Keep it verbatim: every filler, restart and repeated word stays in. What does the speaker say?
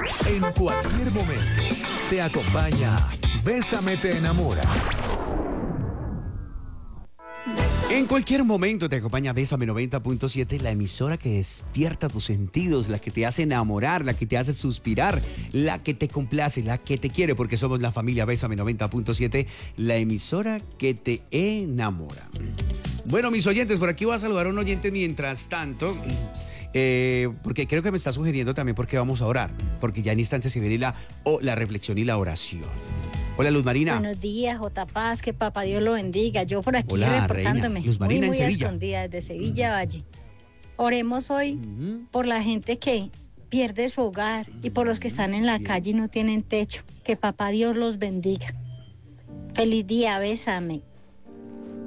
En cualquier momento, te acompaña Bésame te enamora. En cualquier momento te acompaña Bésame noventa punto siete, la emisora que despierta tus sentidos, la que te hace enamorar, la que te hace suspirar, la que te complace, la que te quiere, porque somos la familia Bésame noventa punto siete, la emisora que te enamora. Bueno, mis oyentes, por aquí voy a saludar a un oyente mientras tanto, eh, porque creo que me está sugiriendo también por qué vamos a orar, porque ya en instantes se viene la, o, la reflexión y la oración. Hola, Luz Marina. Buenos días, J. Paz, que papá Dios lo bendiga. Yo por aquí Hola, reportándome, Reina. Luz Marina, muy, muy en Sevilla. escondida desde Sevilla Valle. Oremos hoy Uh-huh. por la gente que pierde su hogar y por los que están en la Bien. calle y no tienen techo. Que papá Dios los bendiga. Feliz día, bésame.